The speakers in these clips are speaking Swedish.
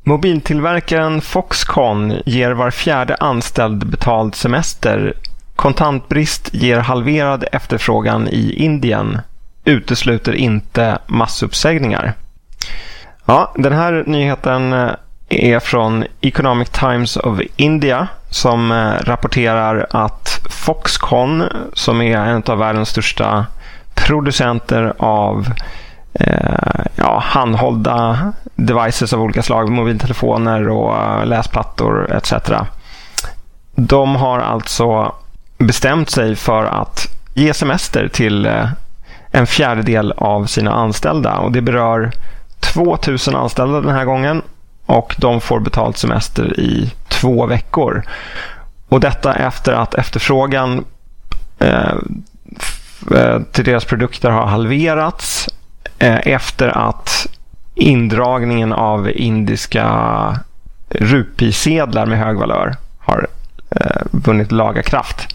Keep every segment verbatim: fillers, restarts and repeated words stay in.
Mobiltillverkaren Foxconn ger var fjärde anställd betald semester. Kontantbrist ger halverad efterfrågan i Indien. Utesluter inte massuppsägningar. Ja, den här nyheten är från Economic Times of India som rapporterar att Foxconn, som är en av världens största producenter av eh, ja, handhållda devices av olika slag, mobiltelefoner och läsplattor et cetera. De har alltså bestämt sig för att ge semester till en fjärdedel av sina anställda, och det berör tvåtusen anställda den här gången, och de får betalt semester i två veckor. Och detta efter att efterfrågan eh, till deras produkter har halverats eh, efter att indragningen av indiska rupisedlar med hög valör har eh, vunnit laga kraft.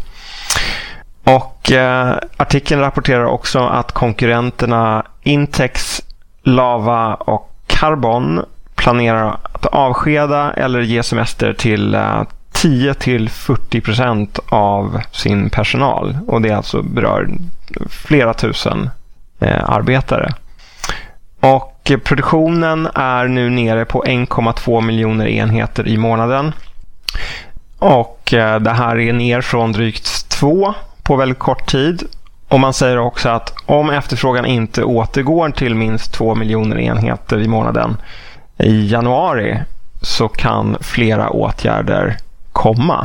Och eh, artikeln rapporterar också att konkurrenterna Intex, Lava och Carbon planerar att avskeda eller ge semester till eh, tio till fyrtio procent av sin personal, och det alltså berör flera tusen eh, arbetare. Och produktionen är nu nere på en komma två miljoner enheter i månaden, och eh, det här är ner från drygt två på väldigt kort tid. Och man säger också att om efterfrågan inte återgår till minst två miljoner enheter i månaden i januari, så kan flera åtgärder komma.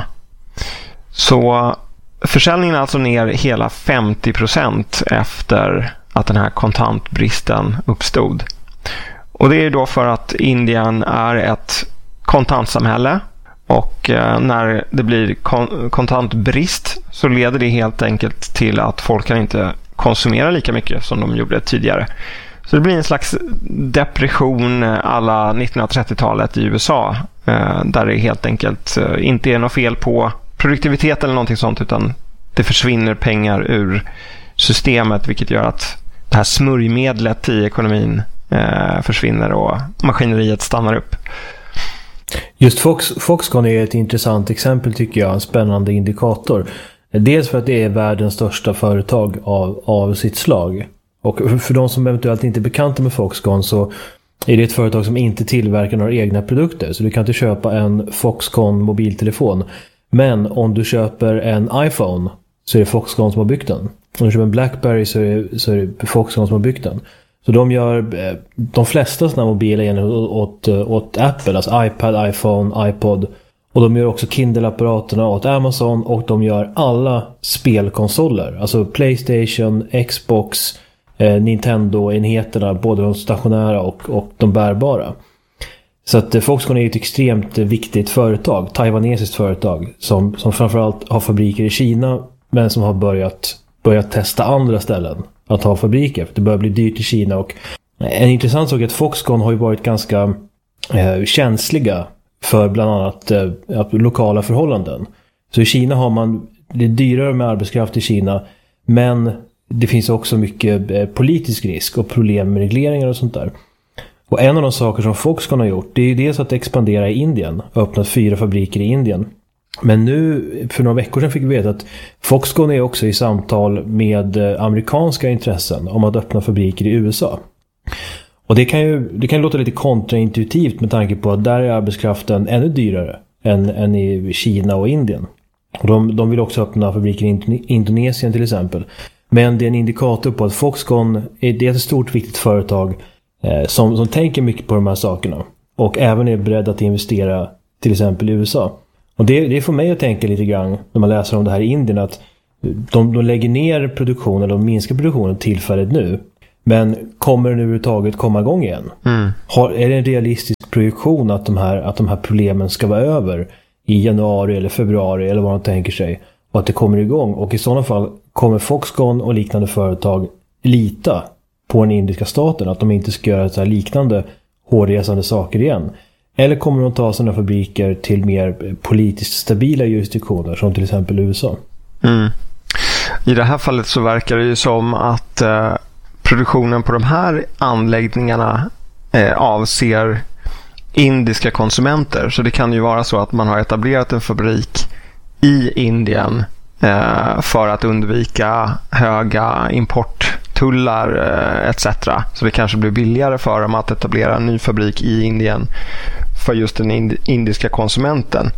Så försäljningen är alltså ner hela femtio procent efter att den här kontantbristen uppstod. Och det är då för att Indien är ett kontantsamhälle, och när det blir kontantbrist så leder det helt enkelt till att folk kan inte konsumera lika mycket som de gjorde tidigare. Så det blir en slags depression alla nittonhundratrettiotalet i U S A, där det helt enkelt inte är något fel på produktivitet eller någonting sånt, utan det försvinner pengar ur systemet, vilket gör att det här smörjmedlet i ekonomin försvinner och maskineriet stannar upp. Just Fox, Foxconn är ett intressant exempel, tycker jag, en spännande indikator. Dels för att det är världens största företag av, av sitt slag. Och för de som eventuellt inte är bekanta med Foxconn, så är det ett företag som inte tillverkar några egna produkter. Så du kan inte köpa en Foxconn mobiltelefon. Men om du köper en iPhone så är det Foxconn som har byggt den. Om du köper en BlackBerry så är det, så är det Foxconn som har byggt den. Så de gör de flesta sådana mobiler enheter åt, åt Apple, alltså iPad, iPhone, iPod. Och de gör också Kindle-apparaterna åt Amazon, och de gör alla spelkonsoler. Alltså PlayStation, Xbox, eh, Nintendo-enheterna, både de stationära och, och de bärbara. Så att eh, Foxconn är ett extremt viktigt företag, taiwanesiskt företag, som, som framförallt har fabriker i Kina, men som har börjat, börjat testa andra ställen att ha fabriker, för det börjar bli dyrt i Kina. Och en intressant sak är att Foxconn har ju varit ganska eh, känsliga för bland annat eh, lokala förhållanden. Så i Kina har man, det är dyrare med arbetskraft i Kina, men det finns också mycket eh, politisk risk och problem med regleringar och sånt där. Och en av de saker som Foxconn har gjort, det är ju dels att expandera i Indien, öppnat fyra fabriker i Indien. Men nu, för några veckor sedan fick vi veta att Foxconn är också i samtal med amerikanska intressen om att öppna fabriker i U S A. Och det kan ju, det kan ju låta lite kontraintuitivt med tanke på att där är arbetskraften ännu dyrare än, än i Kina och Indien. Och de, de vill också öppna fabriker i Indonesien till exempel. Men det är en indikator på att Foxconn är, det är ett stort viktigt företag eh, som, som tänker mycket på de här sakerna. Och även är beredd att investera till exempel i U S A. Och det, det får mig att tänka lite grann när man läser om det här i Indien, att de, de lägger ner produktionen, eller de minskar produktionen tillfälligt nu. Men kommer den överhuvudtaget komma igång igen? Mm. Har, är det en realistisk projektion att de, här, att de här problemen ska vara över i januari eller februari eller vad de tänker sig, och att det kommer igång? Och i sådana fall kommer Foxconn och liknande företag lita på den indiska staten att de inte ska göra så här liknande hårresande saker igen? Eller kommer de ta sådana fabriker till mer politiskt stabila jurisdiktioner som till exempel U S A? Mm. I det här fallet så verkar det ju som att eh, produktionen på de här anläggningarna eh, avser indiska konsumenter. Så det kan ju vara så att man har etablerat en fabrik i Indien eh, för att undvika höga importtullar eh, et cetera. Så det kanske blir billigare för dem att etablera en ny fabrik i Indien för just den ind- indiska konsumenten.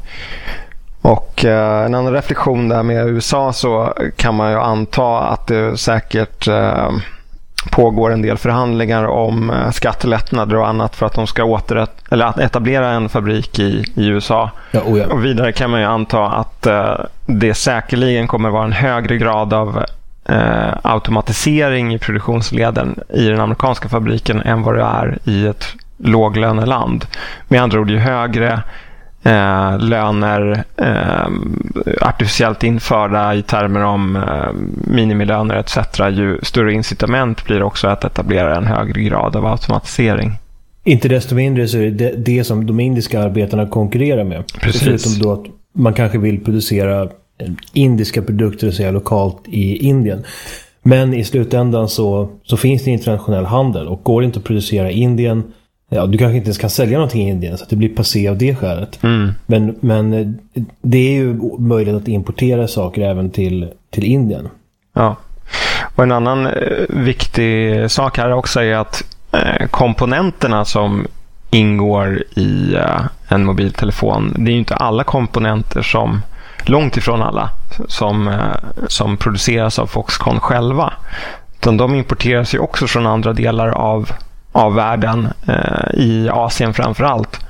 Och eh, en annan reflektion där med U S A, så kan man ju anta att det säkert eh, pågår en del förhandlingar om eh, skattelättnader och annat för att de ska återrätt- eller att etablera en fabrik i, i U S A. Ja, oh ja. Och vidare kan man ju anta att eh, det säkerligen kommer vara en högre grad av eh, automatisering i produktionsleden i den amerikanska fabriken än vad det är i ett låglöneland. Med andra ord, ju högre Eh, löner eh, artificiellt införda i termer om eh, minimilöner et cetera, ju större incitament blir också att etablera en högre grad av automatisering. Inte desto mindre så är det det som de indiska arbetarna konkurrerar med. Precis. Förutom då att man kanske vill producera indiska produkter så lokalt i Indien. Men i slutändan så, så finns det internationell handel, och går det inte att producera i Indien, ja, du kanske inte ens kan sälja någonting i Indien, så att det blir passé av det skälet. Mm. Men, men det är ju möjligt att importera saker även till, till Indien. Ja, och en annan eh, viktig sak här också är att eh, komponenterna som ingår i eh, en mobiltelefon, det är ju inte alla komponenter som, långt ifrån alla, som, eh, som produceras av Foxconn själva. Utan de importeras ju också från andra delar av av världen, eh, i Asien framför allt.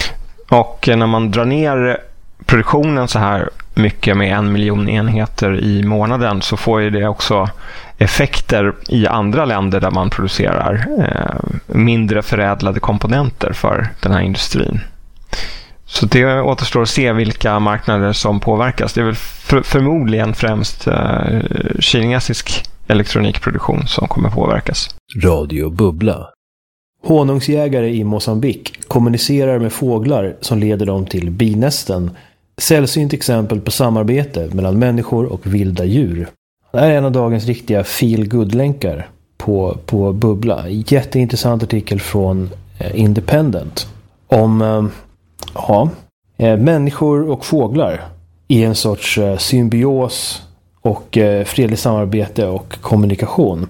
Och eh, när man drar ner produktionen så här mycket med en miljon enheter i månaden, så får ju det också effekter i andra länder där man producerar eh, mindre förädlade komponenter för den här industrin. Så det återstår att se vilka marknader som påverkas. Det är väl för, förmodligen främst eh, kinesisk elektronikproduktion som kommer påverkas. Radio Bubbla. Honungsjägare i Mosambik kommunicerar med fåglar som leder dem till binästen. Sällsynt exempel på samarbete mellan människor och vilda djur. Det här är en av dagens riktiga feel-good-länkar på, på Bubbla. Jätteintressant artikel från eh, Independent om eh, ja, eh, människor och fåglar i en sorts eh, symbios och eh, fredlig samarbete och kommunikation.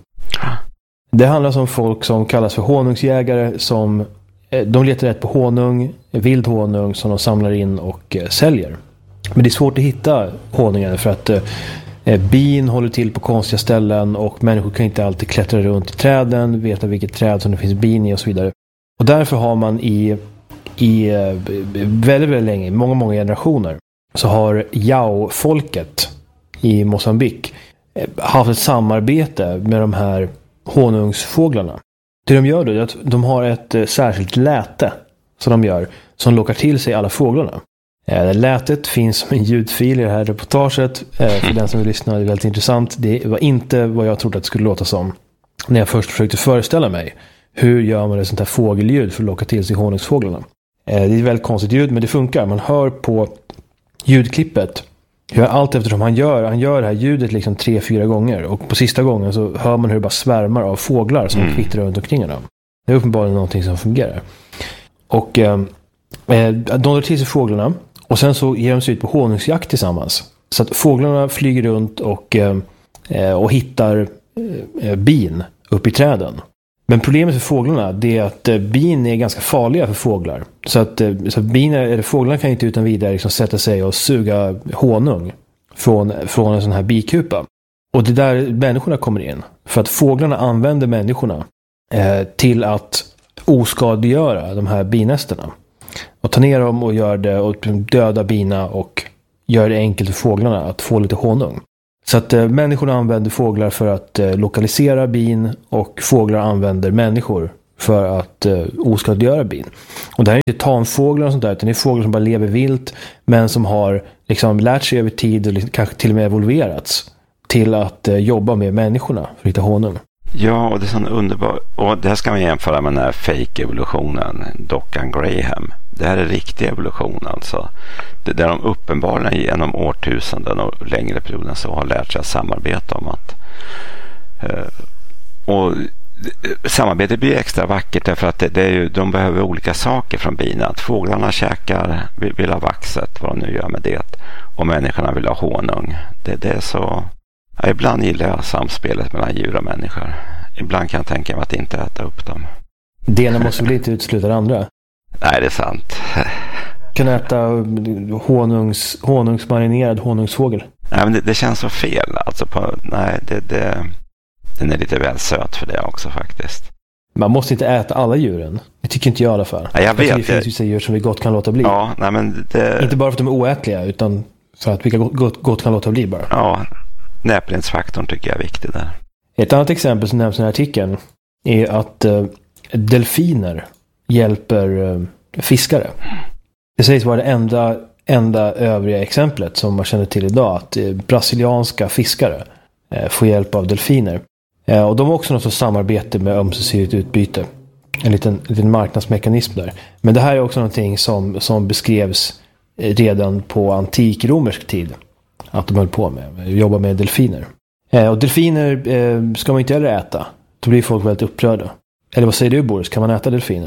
Det handlar om folk som kallas för honungsjägare, som de letar rätt på honung, vild honung som de samlar in och eh, säljer. Men det är svårt att hitta honungen för att eh, bin håller till på konstiga ställen och människor kan inte alltid klättra runt i träden, veta vilket träd som det finns bin i och så vidare. Och därför har man i, i eh, väldigt, väldigt länge, många, många generationer, så har Yao-folket i Mosambik eh, haft ett samarbete med de här honungsfåglarna. Det de gör då är att de har ett eh, särskilt läte som de gör, som lockar till sig alla fåglarna. Eh, lätet finns som en ljudfil i det här reportaget. Eh, för den som vill lyssna, det är väldigt intressant. Det var inte vad jag trodde att det skulle låta som när jag först försökte föreställa mig hur gör man ett sånt här fågelljud för att locka till sig honungsfåglarna. Eh, det är ett väldigt konstigt ljud, men det funkar. Man hör på ljudklippet hur allt eftersom han gör, han gör det här ljudet liksom tre, fyra gånger. Och på sista gången så hör man hur det bara svärmar av fåglar som mm. kvittrar runt omkring honom. Det är uppenbarligen någonting som fungerar. Och eh, de drar till sig fåglarna och sen så ger de sig ut på honungsjakt tillsammans. Så att fåglarna flyger runt och, eh, och hittar eh, bin upp i träden. Men problemet för fåglarna det är att eh, bin är ganska farliga för fåglar. Så att, eh, så att bin, eller fåglarna kan inte utan vidare liksom sätta sig och suga honung från, från en sån här bikupa. Och det är där människorna kommer in. För att fåglarna använder människorna eh, till att oskadliggöra de här binästerna. Och ta ner dem och gör det och döda bina och gör det enkelt för fåglarna att få lite honung. Så att eh, människorna använder fåglar för att eh, lokalisera bin och fåglar använder människor för att eh, oskadliggöra bin. Och det här är inte tamfåglar och sånt där, utan det är fåglar som bara lever vilt men som har liksom lärt sig över tid och kanske till och med evolverats till att eh, jobba med människorna för att hitta honung. Ja, och det är sån underbar, och det här ska man jämföra med den här fake-evolutionen, Dockan Graham. Det här är riktig evolution alltså. Det där de uppenbarligen genom årtusenden och längre perioden så har lärt sig att samarbeta om att eh, och samarbetet blir extra vackert därför att det, det är ju, de behöver olika saker från bina. Att fåglarna käkar, vill, vill ha vaxet, vad de nu gör med det. Och människorna vill ha honung. Det, det är så... Ja, ibland gillar jag samspelet mellan djur och människor. Ibland kan jag tänka mig att inte äta upp dem. Det ena måste väl inte utesluta det andra? Nej, det är sant. Kan äta honungs, honungsmarinerad honungsfågel? Nej, men det, det känns så fel. Alltså på, nej, det, det, den är lite väl söt för det också faktiskt. Man måste inte äta alla djuren. Det tycker inte jag i alla fall. Ja, jag vet. Det finns vissa djur som vi gott kan låta bli. Ja, nej, men det... Inte bara för att de är oätliga, utan för att vi gott, gott kan låta bli bara. Ja, näplingsfaktorn tycker jag är viktig där. Ett annat exempel som nämns i den här artikeln är att uh, delfiner hjälper uh, fiskare. Det sägs vara det enda, enda övriga exemplet som man känner till idag, att uh, brasilianska fiskare uh, får hjälp av delfiner. Uh, och de har också något sorts samarbete med ömsesidigt utbyte. En liten, liten marknadsmekanism där. Men det här är också någonting som, som beskrevs redan på antik romersk tid. Att de höll på med, jobba med delfiner. Eh, och delfiner eh, ska man inte heller äta. Då blir folk väldigt upprörda. Eller vad säger du, Boris? Kan man äta delfiner?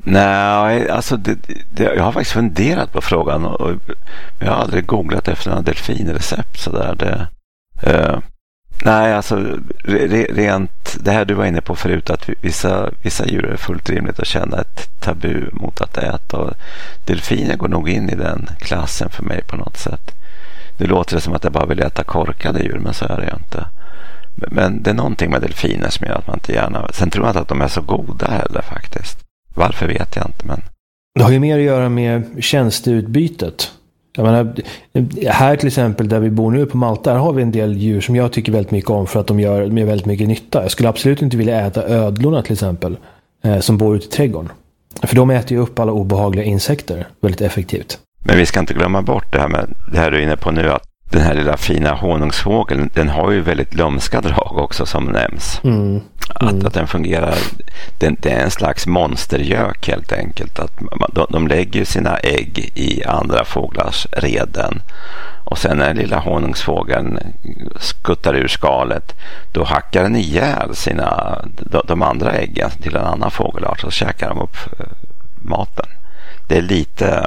Nej, alltså det, det, jag har faktiskt funderat på frågan. Och, och jag har aldrig googlat efter några delfinrecept. Så där, det, eh, nej, alltså re, rent det här du var inne på förut. Att vissa, vissa djur är fullt rimligt att känna ett tabu mot att äta. Och delfiner går nog in i den klassen för mig på något sätt. Det låter det som att jag bara vill äta korkade djur, men så är det ju inte. Men det är någonting med delfiner som gör att man inte gärna... Sen tror jag inte att de är så goda heller faktiskt. Varför vet jag inte, men... Det har ju mer att göra med tjänsteutbytet. Jag menar, här till exempel där vi bor nu på Malta, här har vi en del djur som jag tycker väldigt mycket om för att de gör, de gör väldigt mycket nytta. Jag skulle absolut inte vilja äta ödlorna till exempel, eh, som bor ute i trädgården. För de äter ju upp alla obehagliga insekter väldigt effektivt. Men vi ska inte glömma bort det här med det här du är inne på nu, att den här lilla fina honungsfågeln, den har ju väldigt lömska drag också som nämns. Mm. Mm. Att, att den fungerar, den, det är en slags monstergök helt enkelt. Att man, de, de lägger sina ägg i andra fåglars reden. Och sen när lilla honungsfågeln skuttar ur skalet, då hackar den ihjäl sina, de, de andra äggen till en annan fågelart, så käkar de upp maten. Det är lite...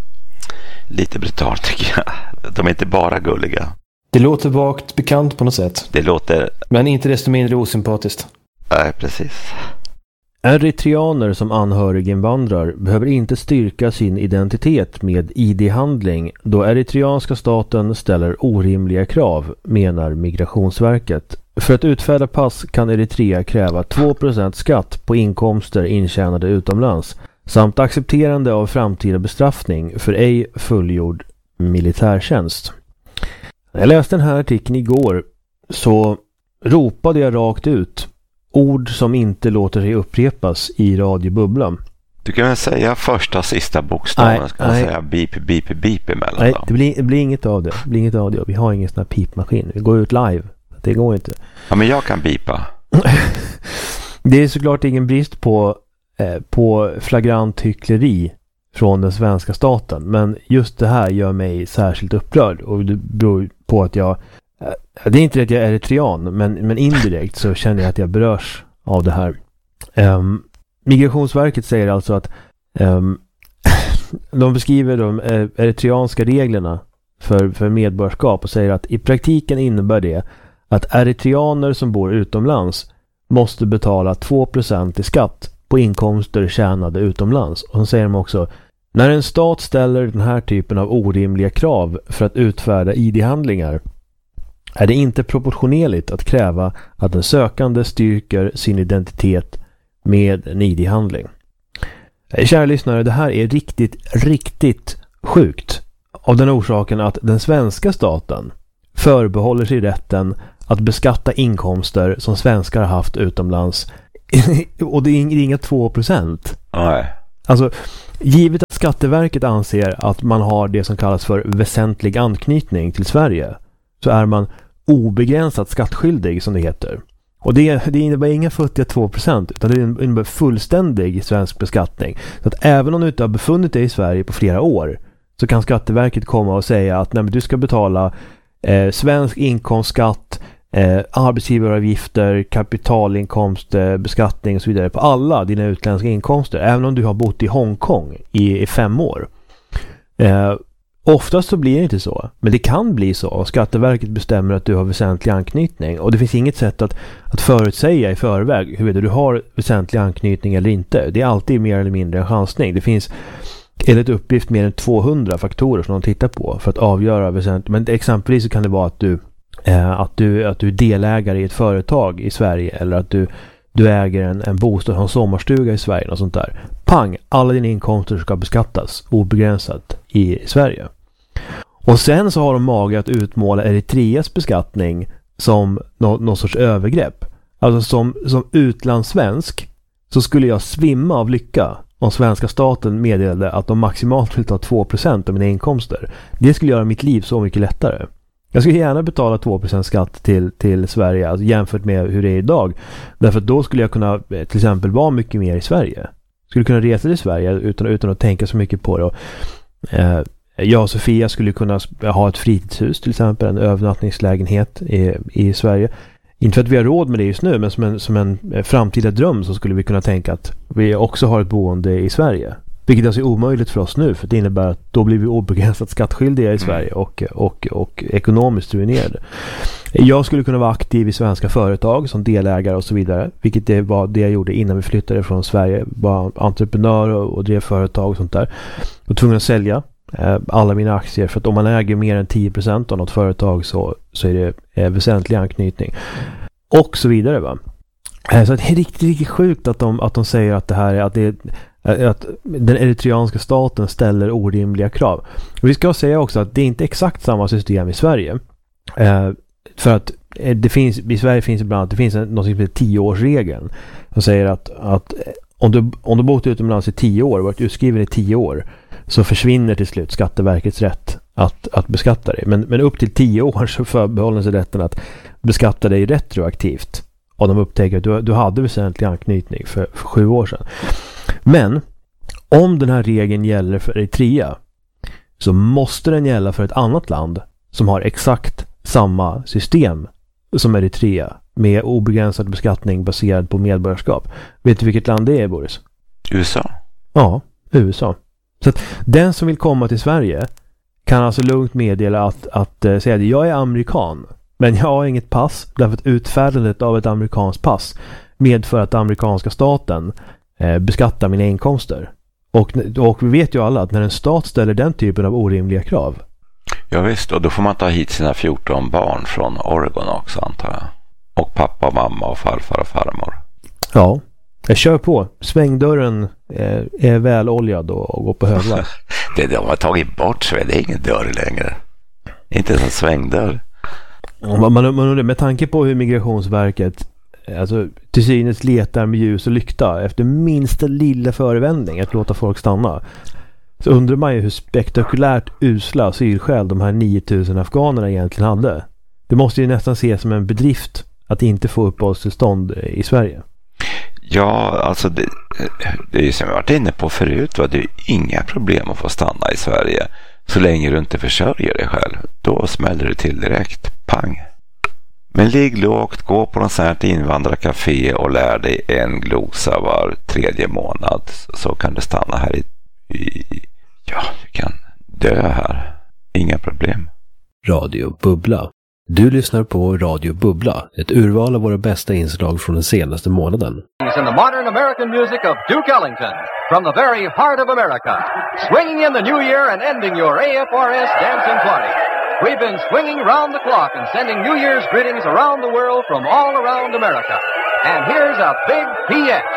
Lite brutalt tycker jag. De är inte bara gulliga. Det låter vagt bekant på något sätt. Det låter... Men inte desto mindre osympatiskt. Nej, precis. Eritreaner som anhöriginvandrar behöver inte styrka sin identitet med I D-handling då eritreanska staten ställer orimliga krav, menar Migrationsverket. För att utfärda pass kan Eritrea kräva två procent skatt på inkomster intjänade utomlands samt accepterande av framtida bestraffning för ej fullgjord militärtjänst. När jag läste den här artikeln igår så ropade jag rakt ut ord som inte låter sig upprepas i radiobubblan. Du kan väl säga första och sista bokstaven. Nej, ska man nej. säga beep, beep, beep emellan Nej, då? det blir, det blir inget av det. Det blir inget av det. Vi har ingen sån här pipmaskin. Vi går ut live. Det går inte. Ja, men jag kan bipa. Det är såklart ingen brist på eh, på flagrant hyckleri från den svenska staten. Men just det här gör mig särskilt upprörd. Och det beror på att jag... Eh, det är inte det att jag är eritrean, men, men indirekt så känner jag att jag berörs av det här. Um, Migrationsverket säger alltså att um, de beskriver de eritreanska reglerna för, för medborgarskap och säger att i praktiken innebär det att eritreaner som bor utomlands måste betala två procent i skatt på inkomster tjänade utomlands. Och så säger de också, när en stat ställer den här typen av orimliga krav för att utfärda I D-handlingar är det inte proportionerligt att kräva att den sökande styrker sin identitet med en I D-handling. Kära lyssnare, det här är riktigt, riktigt sjukt. Av den orsaken att den svenska staten förbehåller sig rätten att beskatta inkomster som svenskar har haft utomlands. Och det är inga två procent. Nej. Alltså, givet att Skatteverket anser att man har det som kallas för väsentlig anknytning till Sverige, så är man obegränsat skattskyldig, som det heter. Och det, det innebär inga futtiga två procent, utan det innebär fullständig svensk beskattning. Så att även om du inte har befunnit dig i Sverige på flera år, så kan Skatteverket komma och säga att nej, men du ska betala eh, svensk inkomstskatt eh, arbetsgivaravgifter, kapitalinkomst, eh, beskattning och så vidare på alla dina utländska inkomster, även om du har bott i Hongkong i, i fem år. Eh, oftast så blir det inte så, men det kan bli så. Skatteverket bestämmer att du har väsentlig anknytning, och det finns inget sätt att, att förutsäga i förväg huruvida du har väsentlig anknytning eller inte. Det är alltid mer eller mindre en chansning. Det finns enligt uppgift mer än tvåhundra faktorer som de tittar på för att avgöra väsentligt. Men exempelvis så kan det vara att du, eh, att du, att du är delägare i ett företag i Sverige, eller att du, du äger en, en bostad, en sommarstuga i Sverige och sånt där. Pang! Alla dina inkomster ska beskattas obegränsat i Sverige. Och sen så har de mage att utmåla Eritreas beskattning som nå, någon sorts övergrepp. Alltså som, som utlandssvensk så skulle jag svimma av lycka om svenska staten meddelade att de maximalt vill ta två procent av mina inkomster. Det skulle göra mitt liv så mycket lättare. Jag skulle gärna betala två procent skatt till, till Sverige, alltså jämfört med hur det är idag. Därför att då skulle jag kunna till exempel vara mycket mer i Sverige. Skulle kunna resa till Sverige utan, utan att tänka så mycket på det. Och, eh, jag och Sofia skulle kunna ha ett fritidshus till exempel, en övernattningslägenhet i, i Sverige. Inte för att vi har råd med det just nu, men som en, som en framtida dröm så skulle vi kunna tänka att vi också har ett boende i Sverige. Vilket alltså är omöjligt för oss nu, för det innebär att då blir vi obegränsat skattskyldiga i Sverige och, och, och ekonomiskt ruinerade. Jag skulle kunna vara aktiv i svenska företag som delägare och så vidare, vilket det var det jag gjorde innan vi flyttade från Sverige. Var entreprenör och, och drev företag och sånt där. Jag var tvungen att sälja eh, alla mina aktier, för att om man äger mer än tio procent av något företag så, så är det eh, väsentlig anknytning. Och så vidare, va. Eh, så det är riktigt, riktigt sjukt att de, att de säger att det här är att det är att den eritreanska staten ställer orimliga krav. Och vi ska säga också att det är inte exakt samma system i Sverige. Eh, för att det finns, i Sverige finns det bland annat, det finns en, något som heter tioårsregeln som säger att, att om du, om du bott utomlands i tio år, varit utskriven i tio år, så försvinner till slut Skatteverkets rätt att, att beskatta dig. Men, men upp till tio år så förbehåller sig rätten att beskatta dig retroaktivt. Och de upptäcker att du, du hade väsentlig anknytning för, för sju år sedan. Men om den här regeln gäller för Eritrea så måste den gälla för ett annat land som har exakt samma system som Eritrea med obegränsad beskattning baserad på medborgarskap. Vet du vilket land det är, Boris? U S A. Ja, U S A. Så att den som vill komma till Sverige kan alltså lugnt meddela att, att äh, säga att jag är amerikan, men jag har inget pass, därför att utfärdandet av ett amerikanskt pass medför att amerikanska staten eh, beskattar mina inkomster. Och, och vi vet ju alla att när en stat ställer den typen av orimliga krav. Ja visst, och då får man ta hit sina fjorton barn från Oregon också, antar jag. Och pappa, mamma och farfar och farmor. Ja, jag kör på. Svängdörren eh, är väl oljad och, och går på högvar. det de har tagit bort, så är det ingen dörr längre. Inte ens en svängdörr. Man, man, man, med tanke på hur Migrationsverket alltså, till synes letar med ljus och lykta efter minsta lilla förevändning att låta folk stanna, så undrar man ju hur spektakulärt usla asylskäl de här nio tusen afghanerna egentligen hade. Det måste ju nästan ses som en bedrift att inte få uppehållstillstånd i Sverige. Ja, alltså det, det är ju som jag varit inne på förut, va? Det är inga problem att få stanna i Sverige så länge du inte försörjer dig själv. Då smäller det till direkt. Pang. Men ligg lågt, gå på något sånt här invandrarcafé och lär dig en glosa var tredje månad, så kan du stanna här i, i ja, du kan dö här. Inga problem. Radio Bubbla. Du lyssnar på Radio Bubbla, ett urval av våra bästa inslag från den senaste månaden. In the modern American music of Duke Ellington, from the very heart of America, swinging in the new year and ending your A F R S dancing party. We've been swinging round the clock and sending New Year's greetings around the world from all around America. And here's a big P S.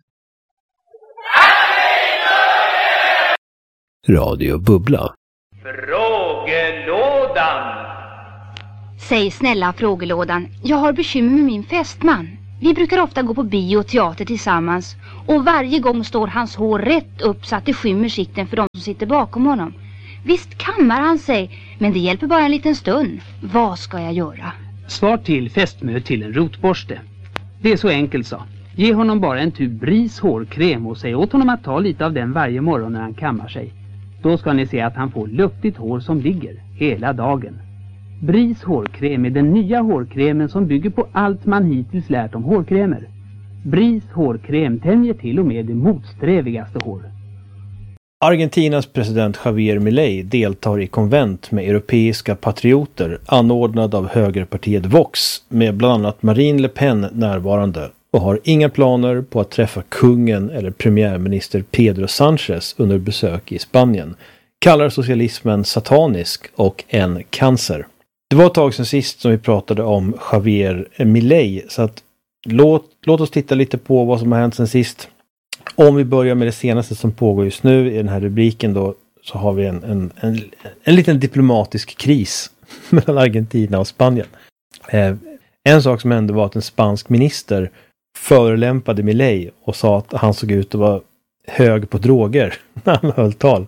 Radio Bubbla. Frågelådan. Säg snälla frågelådan, jag har bekymmer med min fästman. Vi brukar ofta gå på bio och teater tillsammans, och varje gång står hans hår rätt upp så att det skymmer sikten för de som sitter bakom honom. Visst kammar han sig, men det hjälper bara en liten stund. Vad ska jag göra? Svar till fästmö till en rotborste. Det är så enkelt, så. Ge honom bara en tub Bris hårkräm och säg åt honom att ta lite av den varje morgon när han kammar sig. Då ska ni se att han får luftigt hår som ligger hela dagen. Bris hårkräm är den nya hårkrämen som bygger på allt man hittills lärt om hårkrämer. Bris hårkräm tänjer till och med det motsträvigaste hår. Argentinas president Javier Milei deltar i konvent med europeiska patrioter anordnad av högerpartiet Vox med bland annat Marine Le Pen närvarande och har inga planer på att träffa kungen eller premiärminister Pedro Sánchez under besök i Spanien. Kallar socialismen satanisk och en cancer. Det var ett tag sedan sist som vi pratade om Javier Milei, så att låt, låt oss titta lite på vad som har hänt sedan sist. Om vi börjar med det senaste som pågår just nu i den här rubriken då, så har vi en, en, en, en liten diplomatisk kris mellan Argentina och Spanien. Eh, en sak som hände var att en spansk minister förolämpade Milei och sa att han såg ut att vara hög på droger när han höll tal.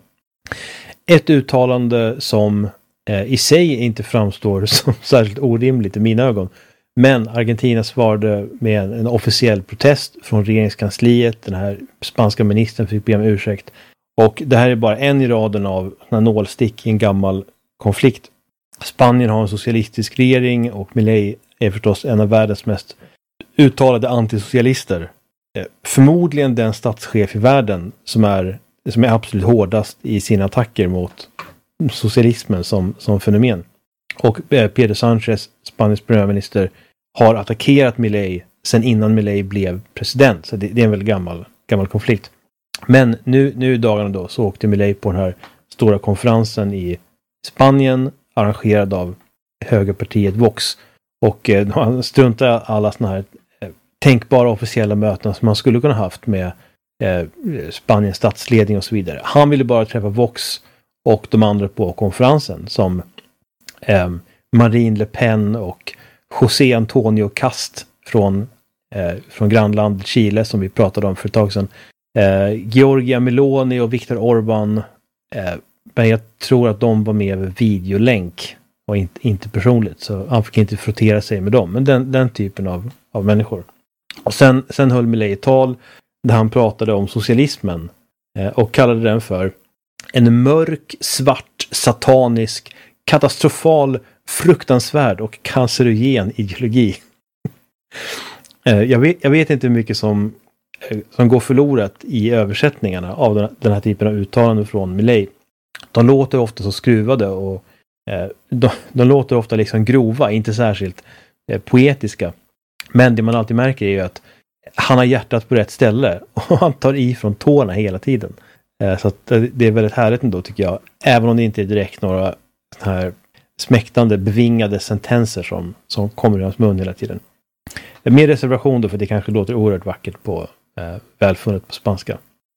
Ett uttalande som eh, i sig inte framstår som särskilt orimligt i mina ögon. Men Argentina svarade med en, en officiell protest från regeringskansliet. Den här spanska ministern fick be om ursäkt. Och det här är bara en i raden av nålstick i en gammal konflikt. Spanien har en socialistisk regering och Milei är förstås en av världens mest uttalade antisocialister. Eh, förmodligen den statschef i världen som är, som är absolut hårdast i sina attacker mot socialismen som, som fenomen. Och eh, Pedro Sánchez, Spaniens premiärminister, har attackerat Milei sen innan Milei blev president. Så det, det är en väldigt gammal, gammal konflikt. Men nu, nu i dagarna då så åkte Milei på den här stora konferensen i Spanien arrangerad av högerpartiet Vox. Och eh, han struntade alla såna här eh, tänkbara officiella möten som man skulle kunna haft med eh, Spaniens statsledning och så vidare. Han ville bara träffa Vox och de andra på konferensen som eh, Marine Le Pen och José Antonio Cast från, eh, från grannlandet Chile som vi pratade om för ett tag sedan. Eh, Giorgia Meloni och Viktor Orbán. Eh, men jag tror att de var med över videolänk och inte, inte personligt. Så han fick inte frottera sig med dem. Men den, den typen av, av människor. Och sen, sen höll Milei ett tal där han pratade om socialismen. Eh, och kallade den för en mörk, svart, satanisk, katastrofal, fruktansvärd och cancerogen ideologi. eh, jag, vet, jag vet inte hur mycket som, eh, som går förlorat i översättningarna av den, den här typen av uttalanden från Milei. De låter ofta så skruvade och eh, de, de låter ofta liksom grova, inte särskilt eh, poetiska. Men det man alltid märker är ju att han har hjärtat på rätt ställe och han tar i från tårna hela tiden. Eh, så att det är väldigt härligt ändå tycker jag. Även om det inte är direkt några sån här smäktande, bevingade sentenser som, som kommer i hans mun hela tiden. Mer reservation då, för det kanske låter oerhört vackert på eh, välfunnet på spanska.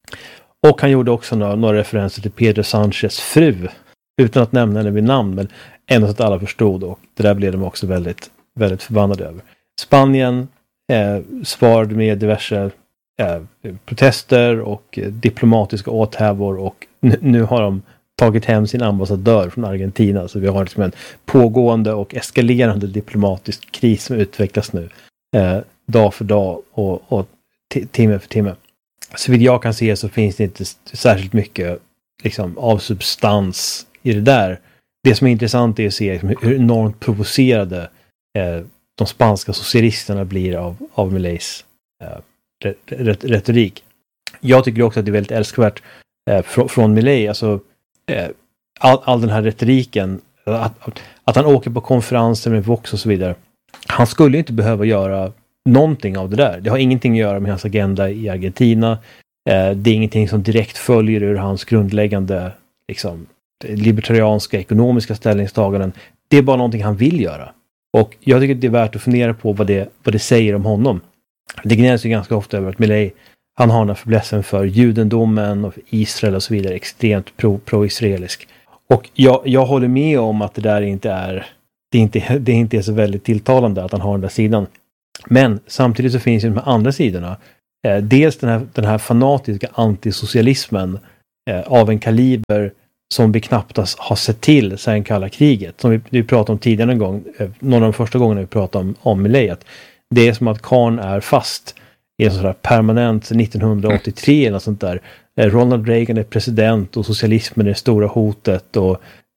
Och han gjorde också några, några referenser till Pedro Sánchez fru, utan att nämna henne vid namn, men ändå så att alla förstod, och det där blev de också väldigt, väldigt förbannade över. Spanien eh, svarade med diverse eh, protester och eh, diplomatiska åthävor, och n- nu har de tagit hem sin ambassadör från Argentina, så vi har liksom en pågående och eskalerande diplomatisk kris som utvecklas nu eh, dag för dag och, och t- timme för timme. Så vid jag kan se så finns det inte särskilt mycket liksom, av substans i det där. Det som är intressant är att se liksom, hur enormt provocerade eh, de spanska socialisterna blir av, av Mileis eh, ret- retorik. Jag tycker också att det är väldigt älskvärt eh, fr- från Milei, alltså eh, all, all den här retoriken, att, att, att han åker på konferenser med Vox och så vidare. Han skulle inte behöva göra någonting av det där. Det har ingenting att göra med hans agenda i Argentina. Eh, det är ingenting som direkt följer ur hans grundläggande liksom, libertarianska ekonomiska ställningstaganden. Det är bara någonting han vill göra. Och jag tycker att det är värt att fundera på vad det, vad det säger om honom. Det gnälls ju ganska ofta över att Milei, han har den här förblässen för judendomen och för Israel och så vidare, extremt pro, pro-israelisk. Och jag, jag håller med om att det där inte är det, är inte, det är inte är så väldigt tilltalande att han har den där sidan. Men samtidigt så finns ju de här andra sidorna. Eh, dels den här, den här fanatiska antisocialismen eh, av en kaliber som vi knappt har sett till sedan kalla kriget. Som vi, vi pratade om tidigare en gång, eh, någon av de första gångerna vi pratade om, om Milei, att det är som att Karn är fast i en sån här permanent nittonhundraåttiotre eller något sånt där. Eh, Ronald Reagan är president och socialismen är det stora hotet och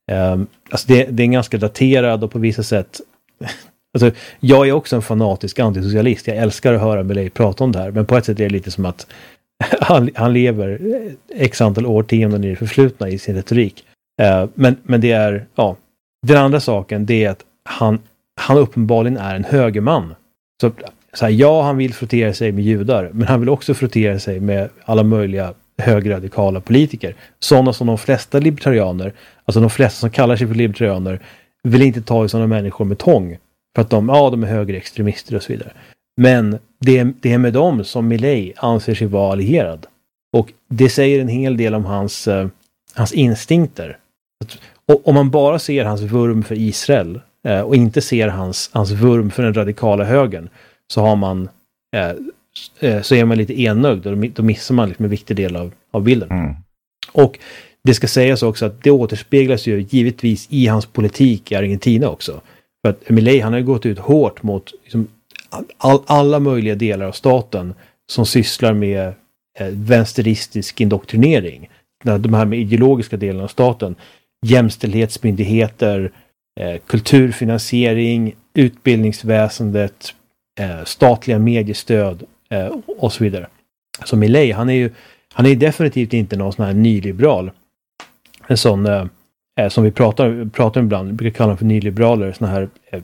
Um, alltså det, det är en ganska daterad och på vissa sätt... alltså, jag är också en fanatisk antisocialist. Jag älskar att höra Milei prata om det här. Men på ett sätt är det lite som att han, han lever x antal årtionden i det förflutna i sin retorik. Uh, men, men det är... ja. Den andra saken, det är att han, han uppenbarligen är en högerman. Så, så här, ja, han vill frottera sig med judar. Men han vill också frottera sig med alla möjliga högerradikala politiker. Sådana som de flesta libertarianer, alltså de flesta som kallar sig för libertarianer, vill inte ta i sådana människor med tång. För att de, ja, de är högerextremister och så vidare. Men det är, det är med dem som Milei anser sig vara allierad. Och det säger en hel del om hans, eh, hans instinkter. Att, och, om man bara ser hans vurm för Israel eh, och inte ser hans, hans vurm för den radikala högern, så har man eh, så är man lite enögd och då missar man liksom en viktig del av, av bilden. Mm. Och det ska sägas också att det återspeglas ju givetvis i hans politik i Argentina också. För att Milei, han har gått ut hårt mot liksom, all, alla möjliga delar av staten som sysslar med eh, vänsteristisk indoktrinering. De här med ideologiska delarna av staten. Jämställdhetsmyndigheter, eh, kulturfinansiering, utbildningsväsendet, eh, statliga mediestöd eh, och så vidare. Så Milei, han är ju han är definitivt inte någon sån här nyliberal. En sån eh, som vi pratar, pratar ibland, vi brukar kalla dem för nyliberaler, såna här eh,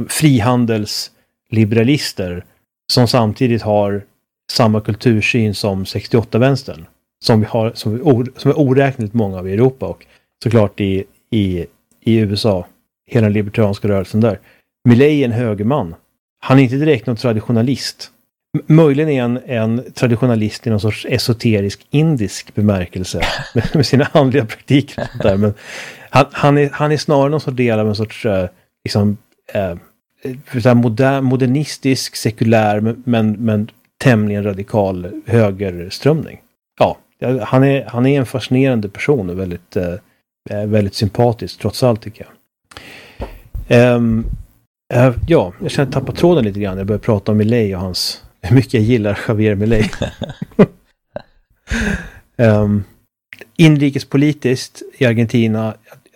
frihandelsliberalister som samtidigt har samma kultursyn som sextioåtta-vänstern. Som vi har, som, vi, som är oräkneligt många av i Europa och såklart i, i, i U S A, hela den libertarianska rörelsen där. Milei är en högerman. Han är inte direkt någon traditionalist. M- möjligen är han en traditionalist i någon sorts esoterisk indisk bemärkelse med, med sina andliga praktiker och sånt där. Men han, han, är, han är snarare någon sorts del av en sorts uh, liksom, uh, modern, modernistisk, sekulär men, men, men tämligen radikal högerströmning. Ja, han är, han är en fascinerande person och väldigt, uh, väldigt sympatisk trots allt tycker jag. Um, uh, ja, jag känner att jag tappar tråden lite grann. Jag börjar prata om Milei och hans, hur mycket jag gillar Javier Milei. um, inrikespolitiskt i Argentina,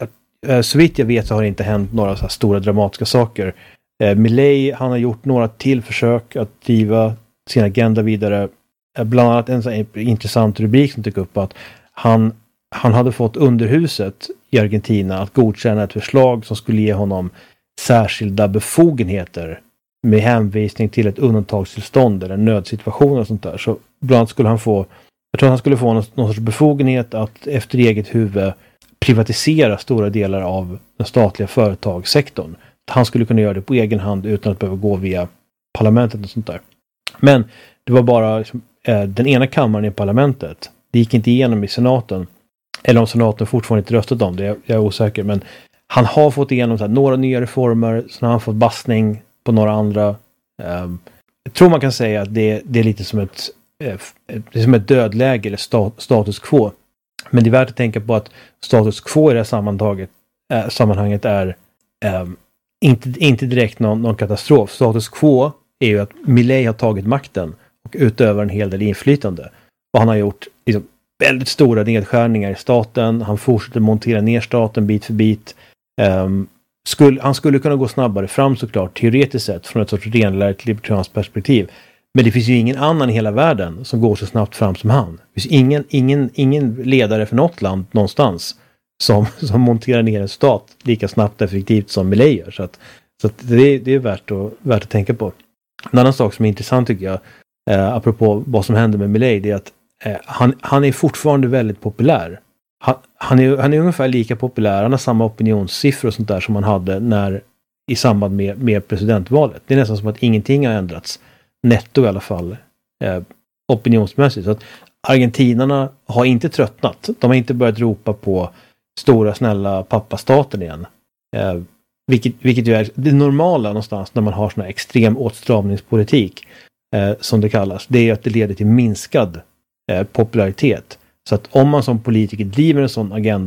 uh, så vitt jag vet så har det inte hänt några så här stora dramatiska saker. Uh, Milei, han har gjort några till försök att driva sin agenda vidare. Uh, bland annat en så här intressant rubrik som tycker upp att han Han hade fått underhuset i Argentina att godkänna ett förslag som skulle ge honom särskilda befogenheter med hänvisning till ett undantagstillstånd eller en nödsituation och sånt där. Så bland annat skulle han få, jag tror att han skulle få någon, någon sorts befogenhet att efter eget huvud privatisera stora delar av den statliga företagssektorn. Att han skulle kunna göra det på egen hand utan att behöva gå via parlamentet och sånt där. Men det var bara liksom, eh, den ena kammaren i parlamentet. Det gick inte igenom i senaten. Eller om senaten fortfarande inte röstat om det, jag, jag är osäker. Men han har fått igenom så här, några nya reformer, så har han fått bastning på några andra. Um, jag tror man kan säga att det, det är lite som ett, det är som ett dödläge eller sta, status quo. Men det är värt att tänka på att status quo i det här sammanhanget, äh, sammanhanget är um, inte, inte direkt någon, någon katastrof. Status quo är ju att Milei har tagit makten och utövar en hel del inflytande. Och han har gjort liksom, väldigt stora nedskärningar i staten. Han fortsätter montera ner staten bit för bit. Um, skulle, han skulle kunna gå snabbare fram såklart, teoretiskt sett, från ett sorts renlärigt libertarianskt perspektiv. Men det finns ju ingen annan i hela världen som går så snabbt fram som han. Det finns ingen, ingen, ingen ledare för något land någonstans som, som monterar ner en stat lika snabbt och effektivt som Milei gör. Så, att, så att det, det är värt att, värt att tänka på. En annan sak som är intressant tycker jag, eh, apropå vad som händer med Milei, det är att eh, han, han är fortfarande väldigt populär. Han, han, är, han är ungefär lika populär, han har samma opinionssiffror och sånt där som han hade när, i samband med, med presidentvalet. Det är nästan som att ingenting har ändrats. Netto i alla fall. Eh, opinionsmässigt. Så att argentinarna har inte tröttnat. De har inte börjat ropa på stora snälla pappastaten igen. Eh, vilket, vilket ju är det normala någonstans när man har sån här extrem åtstramningspolitik eh, som det kallas. Det är att det leder till minskad eh, popularitet. Så att om man som politiker driver en sån agenda